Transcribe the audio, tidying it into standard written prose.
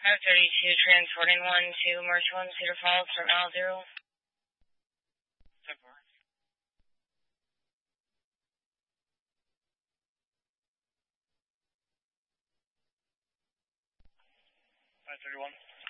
532 transporting 1 to Marshall and Cedar Falls from L0. 10-4. 531.